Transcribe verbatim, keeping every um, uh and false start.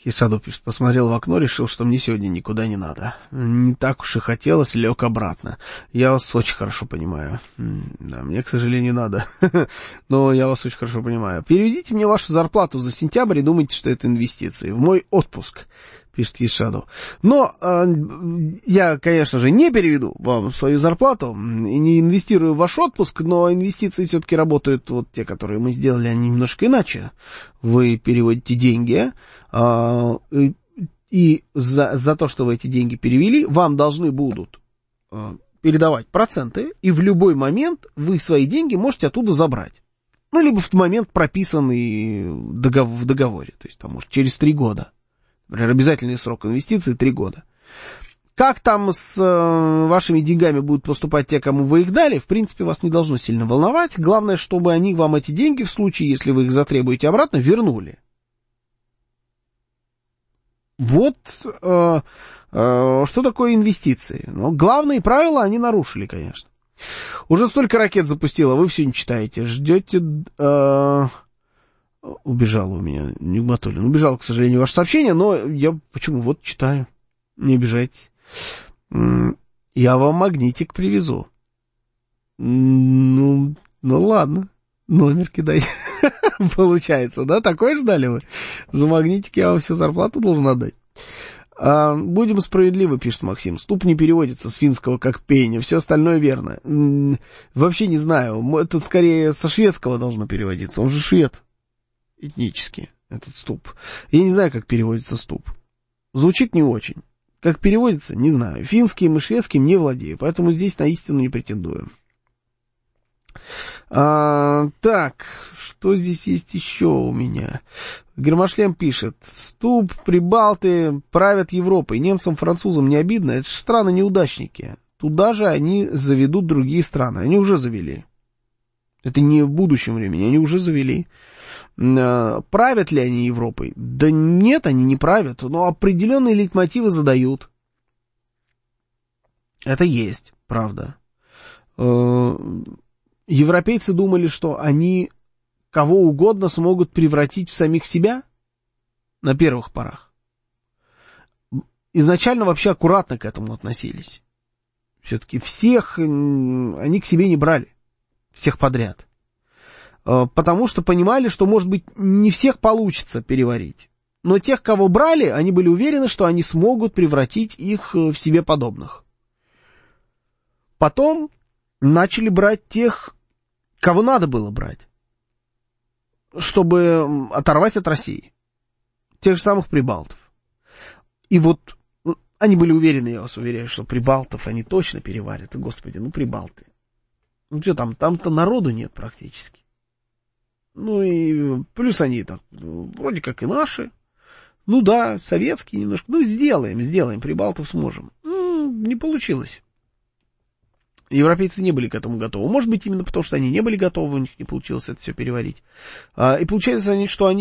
Кишаду пишет, посмотрел в окно, решил, что мне сегодня никуда не надо. Не так уж и хотелось, лег обратно. Я вас очень хорошо понимаю. Да, мне, к сожалению, надо. Но я вас очень хорошо понимаю. Переведите мне вашу зарплату за сентябрь и думайте, что это инвестиции. В мой отпуск, пишет Кишаду. Но э, я, конечно же, не переведу вам свою зарплату и не инвестирую в ваш отпуск, но инвестиции все-таки работают, вот те, которые мы сделали, они немножко иначе. Вы переводите деньги, э, и за, за то, что вы эти деньги перевели, вам должны будут э, передавать проценты, и в любой момент вы свои деньги можете оттуда забрать. Ну, либо в момент, прописанный в договоре, то есть, там, может, через три года. Например, обязательный срок инвестиций три года. Как там с э, вашими деньгами будут поступать те, кому вы их дали, в принципе, вас не должно сильно волновать. Главное, чтобы они вам эти деньги, в случае, если вы их затребуете обратно, вернули. Вот э, э, что такое инвестиции. Но главные правила они нарушили, конечно. Уже столько ракет запустила, вы все не читаете. Ждете... Э, Убежало у меня, Нигматуллин. Убежало, к сожалению, ваше сообщение, но я почему? Вот читаю. Не обижайтесь. Я вам магнитик привезу. Ну, ну ладно. Номер кидайте. Получается, да? Такое ждали вы? За магнитик я вам всю зарплату должен отдать. А, будем справедливы, пишет Максим. Ступ не переводится с финского как пеня. Все остальное верно. Вообще не знаю. Это скорее со шведского должно переводиться. Он же швед. Этнически, этот ступ. Я не знаю, как переводится ступ. Звучит не очень. Как переводится, не знаю. Финским и шведским не владею, поэтому здесь на истину не претендую. А, так, что здесь есть еще у меня? Гермошлем пишет. Ступ, прибалты правят Европой. Немцам, французам не обидно. Это же страны-неудачники. Туда же они заведут другие страны. Они уже завели. Это не в будущем времени, они уже завели. Правят ли они Европой? Да нет, они не правят, но определенные лейтмотивы задают. Это есть, правда. Европейцы думали, что они кого угодно смогут превратить в самих себя на первых порах. Изначально вообще аккуратно к этому относились. Все-таки всех они к себе не брали, всех подряд. Потому что понимали, что, может быть, не всех получится переварить. Но тех, кого брали, они были уверены, что они смогут превратить их в себе подобных. Потом начали брать тех, кого надо было брать, чтобы оторвать от России. Тех же самых прибалтов. И вот они были уверены, я вас уверяю, что прибалтов они точно переварят. Господи, ну прибалты. Ну что там, там-то народу нет практически. Ну и плюс они так, ну, вроде как и наши. Ну да, советские немножко. Ну сделаем, сделаем, прибалтов сможем. Ну, не получилось. Европейцы не были к этому готовы. Может быть, именно потому, что они не были готовы, у них не получилось это все переварить. И получается, что они